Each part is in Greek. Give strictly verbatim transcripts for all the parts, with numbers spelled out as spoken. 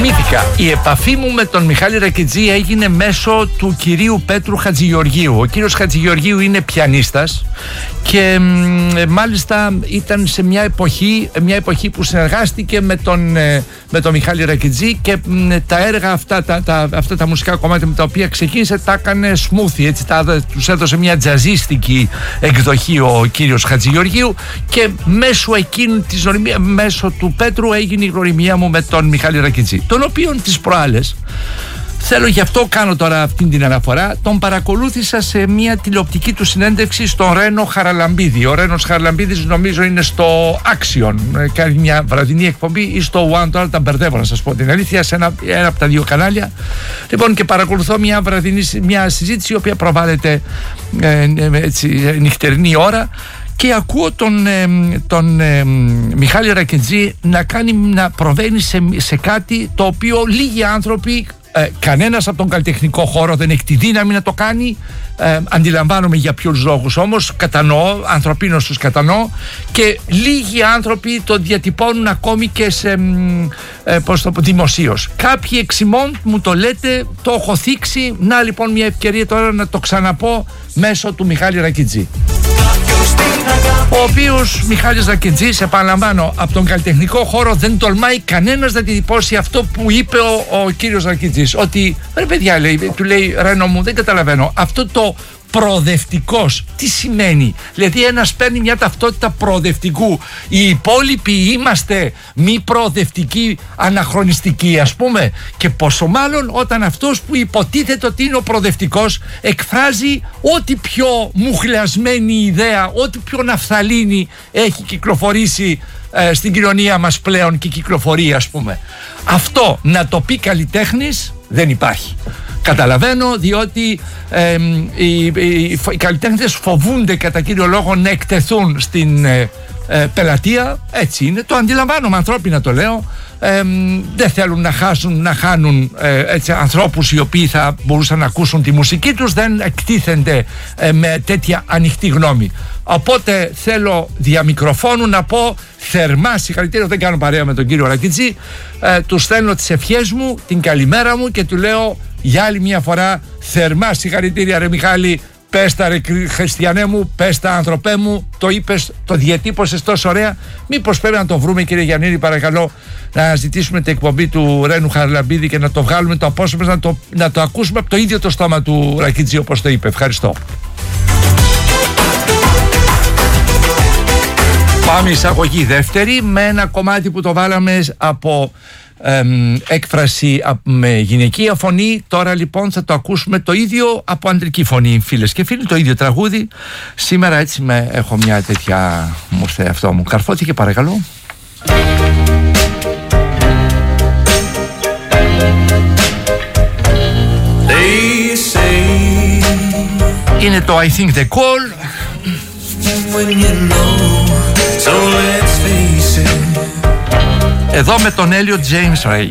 Θυμήθηκα, η επαφή μου με τον Μιχάλη Ρακιτζή έγινε μέσω του κυρίου Πέτρου Χατζηγεωργίου. Ο κύριος Χατζηγεωργίου είναι πιανίστας και μ, μάλιστα ήταν σε μια εποχή, μια εποχή που συνεργάστηκε με τον, με τον Μιχάλη Ρακιτζή και μ, τα έργα αυτά τα, τα, αυτά τα μουσικά κομμάτια με τα οποία ξεκίνησε τα έκανε smoothie, έτσι, τα, τους έδωσε μια τζαζίστικη εκδοχή ο κύριος Χατζηγεωργίου και μέσω εκείνη της γνωριμίας, μέσω του Πέτρου έγινε η γνωριμία μου με τον Μιχάλη Ρακιτζή, τον οποίον τις προάλλες θέλω, γι' αυτό κάνω τώρα αυτή την αναφορά, τον παρακολούθησα σε μια τηλεοπτική του συνέντευξη στον Ρένο Χαραλαμπίδη. Ο Ρένος Χαραλαμπίδης νομίζω είναι στο Action, κάνει μια βραδινή εκπομπή, ή στο One, τώρα τα μπερδεύω να σας πω την αλήθεια, σε ένα, ένα από τα δύο κανάλια. Λοιπόν, και παρακολουθώ μια βραδινή, μια συζήτηση η οποία προβάλλεται ε, έτσι, νυχτερινή ώρα. Και ακούω τον, ε, τον ε, Μιχάλη Ρακιτζή να, κάνει, να προβαίνει σε, σε κάτι το οποίο λίγοι άνθρωποι, ε, κανένας από τον καλλιτεχνικό χώρο δεν έχει τη δύναμη να το κάνει. ε, Αντιλαμβάνομαι για ποιους λόγους, όμως κατανοώ, ανθρωπίνως τους κατανοώ, και λίγοι άνθρωποι το διατυπώνουν ακόμη και σε ε, πώς το πω, δημοσίως. Κάποιοι εξημών μου το λέτε, το έχω θίξει. Να λοιπόν μια ευκαιρία τώρα να το ξαναπώ μέσω του Μιχάλη Ρακιτζή, ο οποίος Μιχάλης Ρακιτζής, επαναλαμβάνω, από τον καλλιτεχνικό χώρο δεν τολμάει κανένας να διατυπώσει αυτό που είπε ο, ο κύριος Ρακιτζής, ότι ρε παιδιά, λέει, του λέει, Ρένο μου, δεν καταλαβαίνω αυτό το προοδευτικός τι σημαίνει. Δηλαδή ένας παίρνει μια ταυτότητα προοδευτικού, οι υπόλοιποι είμαστε μη προοδευτικοί, αναχρονιστικοί ας πούμε, και πόσο μάλλον όταν αυτός που υποτίθεται ότι είναι ο προοδευτικός εκφράζει ό,τι πιο μουχλιασμένη ιδέα, ό,τι πιο ναφθαλίνη έχει κυκλοφορήσει ε, στην κοινωνία μας πλέον και κυκλοφορεί ας πούμε. Αυτό να το πει καλλιτέχνης δεν υπάρχει. Καταλαβαίνω, διότι ε, οι, οι, οι καλλιτέχνες φοβούνται κατά κύριο λόγο να εκτεθούν στην ε, ε, πελατεία. Έτσι είναι, το αντιλαμβάνομαι, ανθρώπινα το λέω. Ε, δεν θέλουν να χάσουν, να χάνουν ε, έτσι, ανθρώπους οι οποίοι θα μπορούσαν να ακούσουν τη μουσική τους, δεν εκτίθενται ε, με τέτοια ανοιχτή γνώμη. Οπότε θέλω δια μικροφώνου να πω θερμά συγχαρητήρια, δεν κάνω παρέα με τον κύριο Ρακιτζή, ε, του στέλνω τις ευχές μου, την καλημέρα μου και του λέω για άλλη μια φορά θερμά συγχαρητήρια ρε Μιχάλη, πες τα ρε χριστιανέ μου, πες τα άνθρωπέ μου, το είπες, το διατύπωσες τόσο ωραία. Μήπως πρέπει να το βρούμε, κύριε Γιαννίδη, παρακαλώ, να ζητήσουμε την εκπομπή του Ρένου Χαραλαμπίδη και να το βγάλουμε το απόσπασμα, να το, να το ακούσουμε από το ίδιο το στόμα του Ρακιτζή όπως το είπε. Ευχαριστώ. Πάμε εισαγωγή δεύτερη με ένα κομμάτι που το βάλαμε από εμ, έκφραση με γυναικεία φωνή. Τώρα λοιπόν θα το ακούσουμε το ίδιο από ανδρική φωνή, φίλες και φίλοι, το ίδιο τραγούδι. Σήμερα έτσι με, έχω μια τέτοια μορφή αυτό μου. Καρφώθηκε παρακαλώ. Είναι το I think the call. When you know, so let's face it. Εδώ με τον Έλιο James Ray.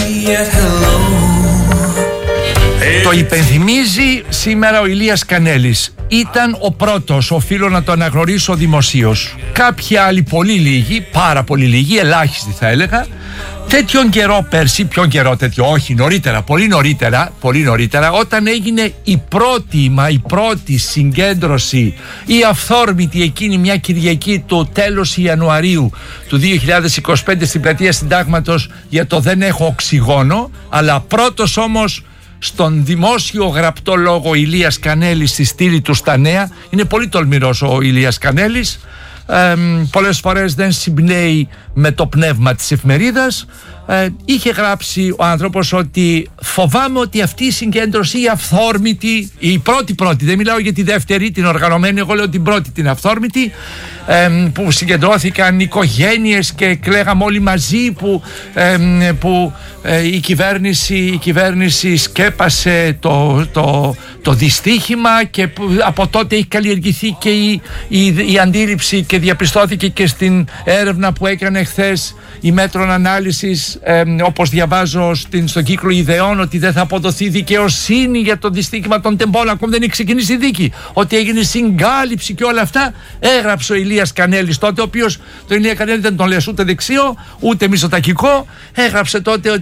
Το υπενθυμίζει σήμερα ο Ηλίας Κανέλης. Ήταν ο πρώτος, οφείλω να το αναγνωρίσω δημοσίως. Κάποιοι άλλοι πολύ λίγοι, πάρα πολύ λίγοι, ελάχιστοι θα έλεγα, τέτοιον καιρό πέρσι, ποιον καιρό τέτοιο, όχι νωρίτερα, πολύ νωρίτερα, πολύ νωρίτερα, όταν έγινε η πρώτη, μα η πρώτη συγκέντρωση, η αυθόρμητη εκείνη μια Κυριακή το τέλος Ιανουαρίου του δύο χιλιάδες είκοσι πέντε στην πλατεία Συντάγματος για το δεν έχω οξυγόνο, αλλά πρώτος όμως στον δημόσιο γραπτό λόγο Ηλίας Κανέλης στη στήλη του στα νέα. Είναι πολύ τολμηρός ο Ηλίας Κανέλης. Ε, πολλές φορές δεν συμπνέει με το πνεύμα της εφημερίδας. Ε, είχε γράψει ο άνθρωπος ότι φοβάμαι ότι αυτή η συγκέντρωση, η αυθόρμητη, η πρώτη πρώτη, δεν μιλάω για τη δεύτερη, την οργανωμένη, εγώ λέω την πρώτη, την αυθόρμητη, ε, που συγκεντρώθηκαν οικογένειες και κλαίγαμε όλοι μαζί, που, ε, που ε, η, κυβέρνηση, η κυβέρνηση σκέπασε το, το, το δυστύχημα και που, από τότε έχει καλλιεργηθεί και η, η, η αντίληψη και διαπιστώθηκε και στην έρευνα που έκανε χθες η μέτρων ανάλυσης, ε, όπως διαβάζω στην, στον κύκλο ιδεών, ότι δεν θα αποδοθεί δικαιοσύνη για το δυστύχημα των Τεμπών, ακόμη δεν έχει ξεκινήσει η δίκη, ότι έγινε συγκάλυψη και όλα αυτά. Έγραψε ο Ηλίας Κανέλης τότε, ο οποίος τον Ηλία Κανέλη δεν τον λες ούτε δεξιό ούτε μισοτακικό. Έγραψε τότε ότι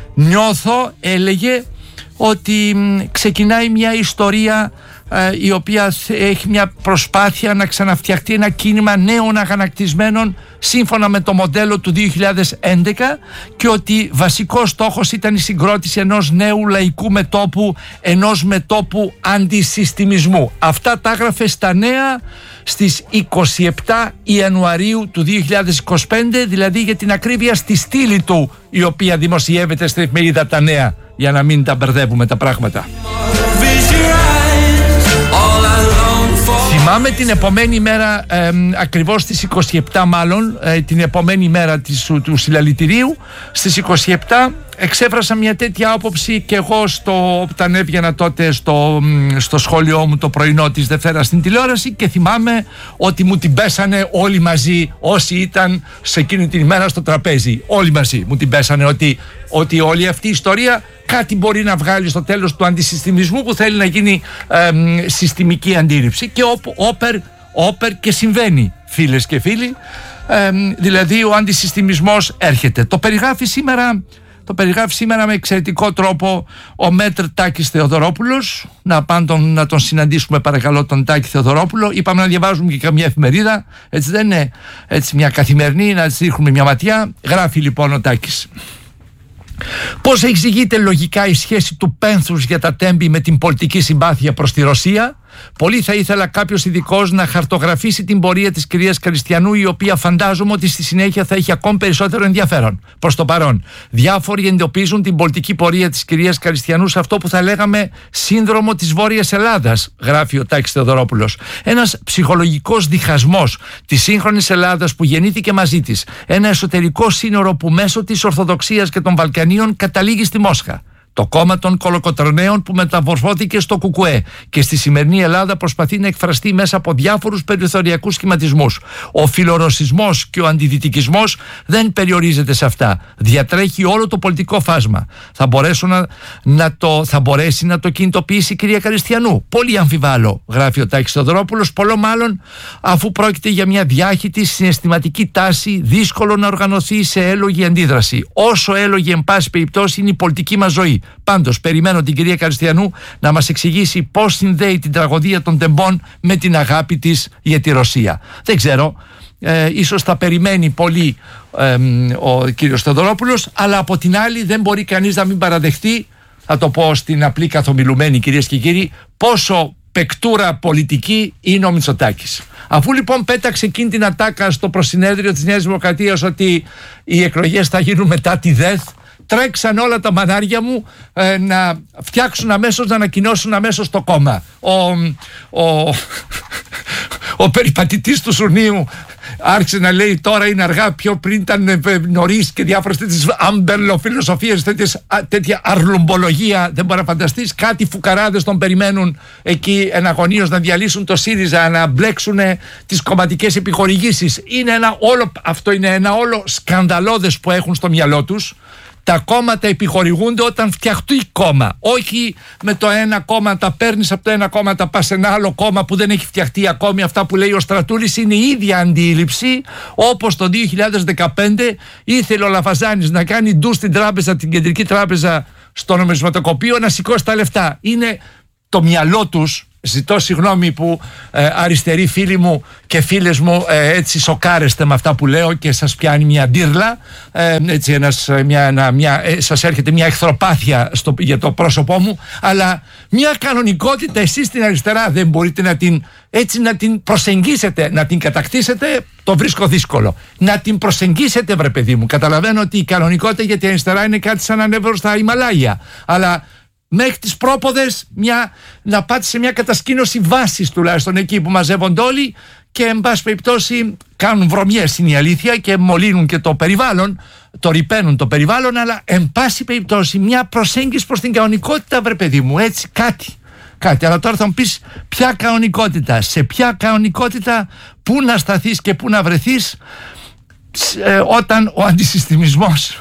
νιώθω, έλεγε, ότι ξεκινάει μια ιστορία ε, η οποία έχει μια προσπάθεια να ξαναφτιαχτεί ένα κίνημα νέων αγανακτισμένων σύμφωνα με το μοντέλο του δύο χιλιάδες έντεκα, και ότι βασικός στόχος ήταν η συγκρότηση ενός νέου λαϊκού μετώπου, ενός μετώπου αντισυστημισμού. Αυτά τα έγραφε στα Νέα στις είκοσι επτά Ιανουαρίου του δύο χιλιάδες είκοσι πέντε, δηλαδή για την ακρίβεια στη στήλη του, η οποία δημοσιεύεται στην εφημερίδα Τα Νέα, για να μην τα μπερδεύουμε τα πράγματα. Θυμάμαι την επομένη μέρα, ε, ακριβώς στις είκοσι επτά μάλλον, ε, την επομένη μέρα της, του συλλαλητηρίου, στις είκοσι επτά εξέφρασα μια τέτοια άποψη και εγώ στο, όταν έβγαινα τότε στο, στο σχόλιο μου το πρωινό της Δευτέρα στην τηλεόραση, και θυμάμαι ότι μου την πέσανε όλοι μαζί όσοι ήταν σε εκείνη την ημέρα στο τραπέζι. Όλοι μαζί μου την πέσανε ότι, ότι όλη αυτή η ιστορία κάτι μπορεί να βγάλει στο τέλος του αντισυστημισμού που θέλει να γίνει ε, συστημική αντίληψη, και όπερ, όπερ και συμβαίνει, φίλες και φίλοι. Ε, δηλαδή ο αντισυστημισμός έρχεται. Το περιγράφει σήμερα Το περιγράφει σήμερα με εξαιρετικό τρόπο ο Μέτρ Τάκης Θεοδωρόπουλος. Να πάμε τον, να τον συναντήσουμε παρακαλώ τον Τάκη Θεοδωρόπουλο. Είπαμε να διαβάζουμε και καμία εφημερίδα, έτσι δεν είναι, έτσι μια καθημερινή, να της ρίχνουμε μια ματιά. Γράφει λοιπόν ο Τάκης. Πώς εξηγείται λογικά η σχέση του πένθους για τα τέμπη με την πολιτική συμπάθεια προς τη Ρωσία? Πολύ θα ήθελα κάποιος ειδικός να χαρτογραφήσει την πορεία της κυρίας Κριστιανού, η οποία φαντάζομαι ότι στη συνέχεια θα έχει ακόμη περισσότερο ενδιαφέρον. Προς το παρόν, διάφοροι εντοπίζουν την πολιτική πορεία της κυρίας Κριστιανού σε αυτό που θα λέγαμε σύνδρομο της Βόρειας Ελλάδας, γράφει ο Τάκης Θεοδωρόπουλος. Ένας ψυχολογικός διχασμός της σύγχρονης Ελλάδας που γεννήθηκε μαζί της. Ένα εσωτερικό σύνορο που μέσω της Ορθοδοξίας και των Βαλκανίων καταλήγει στη Μόσχα. Το κόμμα των κολοκοτρονέων που μεταμορφώθηκε στο Κουκουέ και στη σημερινή Ελλάδα προσπαθεί να εκφραστεί μέσα από διάφορους περιθωριακούς σχηματισμούς. Ο φιλορωσισμός και ο αντιδυτικισμός δεν περιορίζεται σε αυτά. Διατρέχει όλο το πολιτικό φάσμα. Θα, να, να το, θα μπορέσει να το κινητοποιήσει η κυρία Κριστιανού? Πολύ αμφιβάλλω, γράφει ο Τάκης Θεοδωρόπουλος, πολλό μάλλον αφού πρόκειται για μια διάχυτη συναισθηματική τάση, δύσκολο να οργανωθεί σε έλογη αντίδραση. Όσο έλογη εν πάση περιπτώσει είναι η πολιτική μας ζωή. Πάντως, περιμένω την κυρία Κριστιανού να μας εξηγήσει πώς συνδέει την τραγωδία των τεμπών με την αγάπη της για τη Ρωσία. Δεν ξέρω, ε, ίσως θα περιμένει πολύ ε, ο κύριος Θεοδωρόπουλος, αλλά από την άλλη δεν μπορεί κανείς να μην παραδεχτεί, θα το πω στην απλή καθομιλουμένη κυρίες και κύριοι, πόσο πεκτούρα πολιτική είναι ο Μητσοτάκης. Αφού λοιπόν πέταξε εκείνη την ατάκα στο προσυνέδριο της Νέας Δημοκρατίας ότι οι εκλογές θα γίνουν μετά τη ΔΕΘ, τρέξαν όλα τα μανάρια μου ε, να φτιάξουν αμέσως, να ανακοινώσουν αμέσως το κόμμα. Ο, ο, ο περιπατητής του Σουνίου άρχισε να λέει τώρα είναι αργά, πιο πριν ήταν νωρίς, και διάφορες τέτοιες αμπερλοφιλοσοφίες, τέτοια αρλουμπολογία. Δεν μπορεί να φανταστείς. Κάτι φουκαράδες τον περιμένουν εκεί εναγωνίως να διαλύσουν το ΣΥΡΙΖΑ, να μπλέξουν τις κομματικές επιχορηγήσεις. Είναι ένα όλο, αυτό είναι ένα όλο σκανδαλώδες που έχουν στο μυαλό τους. Τα κόμματα επιχορηγούνται όταν φτιαχτεί κόμμα. Όχι με το ένα κόμμα τα παίρνεις από το ένα κόμμα, τα πας σε ένα άλλο κόμμα που δεν έχει φτιαχτεί ακόμη. Αυτά που λέει ο Στρατούλης είναι η ίδια αντίληψη, όπως το δύο χιλιάδες δεκαπέντε ήθελε ο Λαφαζάνης να κάνει ντου στην τράπεζα, την κεντρική τράπεζα, στο νομισματοκοπείο, να σηκώσει τα λεφτά. Είναι το μυαλό τους. Ζητώ συγγνώμη που ε, αριστεροί φίλοι μου και φίλες μου ε, έτσι σοκάρεστε με αυτά που λέω και σας πιάνει μια ντύρλα, ε, έτσι ένας, μια, ένα, μια, ε, σας έρχεται μια εχθροπάθεια στο, για το πρόσωπό μου, αλλά μια κανονικότητα εσείς στην αριστερά δεν μπορείτε να την, έτσι, να την προσεγγίσετε, να την κατακτήσετε. Το βρίσκω δύσκολο. Να την προσεγγίσετε, βρε παιδί μου. Καταλαβαίνω ότι η κανονικότητα για την αριστερά είναι κάτι σαν ανέβρο στα Ιμαλάια, αλλά μέχρι τις πρόποδες μια, να πάτε σε μια κατασκήνωση βάσης τουλάχιστον εκεί που μαζεύονται όλοι και εν πάση περιπτώσει κάνουν βρωμιές, είναι η αλήθεια, και μολύνουν και το περιβάλλον, το ρυπαίνουν το περιβάλλον, αλλά εν πάση περιπτώσει μια προσέγγιση προς την κανονικότητα, βρε παιδί μου, έτσι κάτι. Κάτι, αλλά τώρα θα μου πεις ποια κανονικότητα, σε ποια κανονικότητα, πού να σταθείς και πού να βρεθείς ε, όταν ο αντισυστημισμός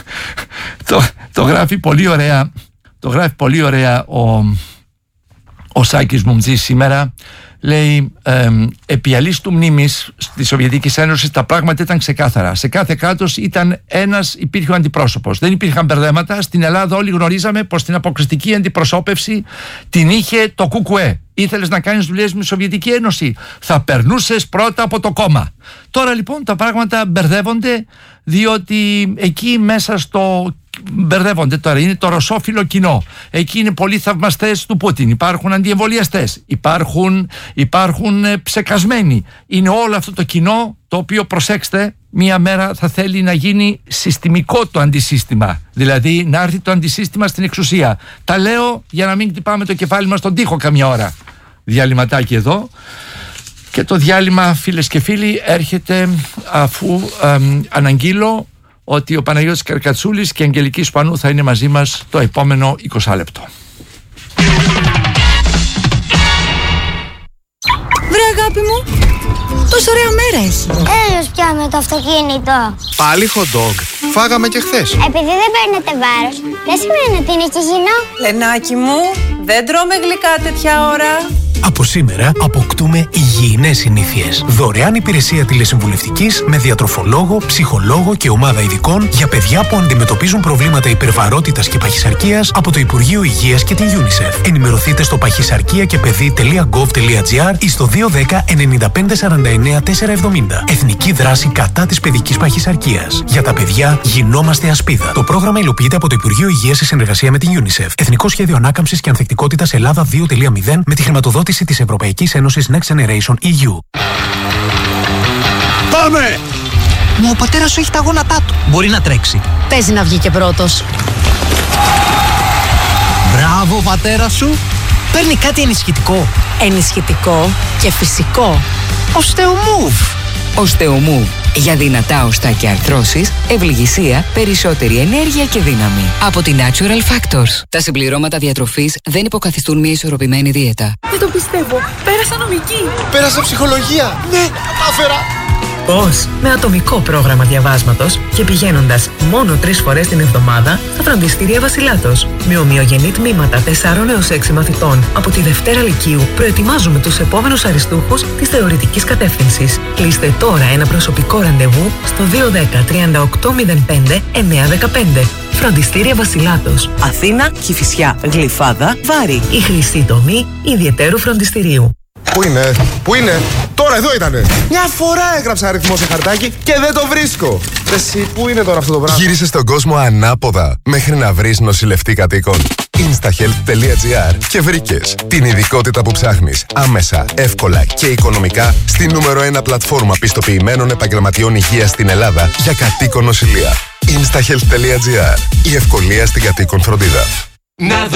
το, το γράφει πολύ ωραία. Το γράφει πολύ ωραία ο, ο Σάκης Μουμτζής σήμερα, λέει ε, επί αλίστου μνήμης στη Σοβιετική Ένωση τα πράγματα ήταν ξεκάθαρα. Σε κάθε κράτος ήταν ένας, υπήρχε ο αντιπρόσωπος. Δεν υπήρχαν μπερδέματα. Στην Ελλάδα όλοι γνωρίζαμε πως την αποκριστική αντιπροσώπευση την είχε το ΚΚΕ. Ήθελες να κάνεις δουλειές με τη Σοβιετική Ένωση, θα περνούσες πρώτα από το κόμμα. Τώρα λοιπόν τα πράγματα μπερδεύονται, διότι εκεί μέσα στο... Μπερδεύονται τώρα, είναι το ρωσόφιλο κοινό. Εκεί είναι πολλοί θαυμαστές του Πούτιν. Υπάρχουν αντιεμβολιαστές. Υπάρχουν, υπάρχουν ψεκασμένοι. Είναι όλο αυτό το κοινό το οποίο, προσέξτε, μία μέρα θα θέλει να γίνει συστημικό το αντισύστημα. Δηλαδή να έρθει το αντισύστημα στην εξουσία. Τα λέω για να μην χτυπάμε το κεφάλι μας στον τοίχο καμιά ώρα. Διαλυματάκι εδώ. Και το διάλειμμα, φίλες και φίλοι, έρχεται αφού εμ, αναγγείλω ότι ο Παναγιώτης Καρκατσούλης και η Αγγελική Σπανού θα είναι μαζί μας το επόμενο είκοσι λεπτό. Βρε αγάπη μου, τόσο ωραία μέρα έχει. Έλεος πια με το αυτοκίνητο. Πάλι hot dog. Φάγαμε και χθες. Επειδή δεν παίρνετε βάρος, δεν σημαίνει ότι είναι υγιεινό. Λενάκι μου, δεν τρώμε γλυκά τέτοια ώρα. Από σήμερα αποκτούμε υγιεινές συνήθειες. Δωρεάν υπηρεσία τηλεσυμβουλευτικής με διατροφολόγο, ψυχολόγο και ομάδα ειδικών για παιδιά που αντιμετωπίζουν προβλήματα υπερβαρότητας και παχυσαρκίας από το Υπουργείο Υγείας και την UNICEF. Ενημερωθείτε στο παχυσαρκία και παιδί τελεία γκοβ τελεία τζι άρ ή στο δύο ένα μηδέν εννιά πέντε σαράντα εννιά τετρακόσια εβδομήντα. Εθνική δράση κατά της παιδικής παχυσαρκίας. Για τα παιδιά γινόμαστε ασπίδα. Το πρόγραμμα υλοποιείται από το Υπουργείο Υγείας σε συνεργασία με την UNICEF. Εθνικό Σχέδιο Ανάκαμψης και Ανθεκτικότητας Ελλάδα δύο κόμμα μηδέν με τη χρηματοδότηση της Ευρωπαϊκής Ένωσης Next Generation ι γιου. Πάμε! Μα ο πατέρας σου έχει τα γόνατά του. Μπορεί να τρέξει. Παίζει να βγει και πρώτος. Μπράβο, πατέρα σου. Παίρνει κάτι ενισχυτικό. Ενισχυτικό και φυσικό. Osteomove. Osteomove. Για δυνατά οστά και αρθρώσεις, ευληγησία, περισσότερη ενέργεια και δύναμη. Από τη Natural Factors. Τα συμπληρώματα διατροφής δεν υποκαθιστούν μια ισορροπημένη δίαιτα. Δεν το πιστεύω. Πέρασα νομική. Πέρασα ψυχολογία. Ναι, κατάφερα. Πώς? Με ατομικό πρόγραμμα διαβάσματος και πηγαίνοντας μόνο τρεις φορές την εβδομάδα στα φροντιστήρια Βασιλάτος. Με ομοιογενή τμήματα τεσσάρων έως έξι μαθητών από τη Δευτέρα Λυκείου προετοιμάζουμε τους επόμενους αριστούχους της θεωρητικής κατεύθυνσης. Κλείστε τώρα ένα προσωπικό ραντεβού στο δύο ένα μηδέν τρία οκτώ μηδέν πέντε εννιά ένα πέντε. Φροντιστήρια Βασιλάτος. Αθήνα, Κηφισιά, Γλυφάδα, Βάρη. Η χρυσή τομή ιδιαιτέρου φροντιστηρίου. Πού είναι, πού είναι, τώρα εδώ ήτανε. Μια φορά έγραψα αριθμό σε χαρτάκι και δεν το βρίσκω. Εσύ, πού είναι τώρα αυτό το πράγμα? Γύρισε στον κόσμο ανάποδα μέχρι να βρεις νοσηλευτή κατοίκων. instahealth τελεία τζι άρ και βρήκες την ειδικότητα που ψάχνεις άμεσα, εύκολα και οικονομικά στη νούμερο ένα πλατφόρμα πιστοποιημένων επαγγελματιών υγείας στην Ελλάδα για κατοίκον νοσηλεία. instahealth τελεία τζι άρ. Η ευκολία στην κατοίκον φροντίδα.